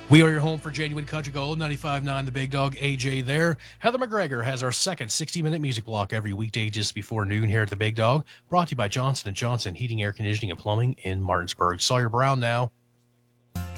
We are your home for Genuine Country Gold, 95.9 The Big Dog, AJ there. Heather McGregor has our second 60-minute music block every weekday just before noon here at The Big Dog, brought to you by Johnson & Johnson Heating, Air Conditioning, and Plumbing in Martinsburg. Sawyer Brown now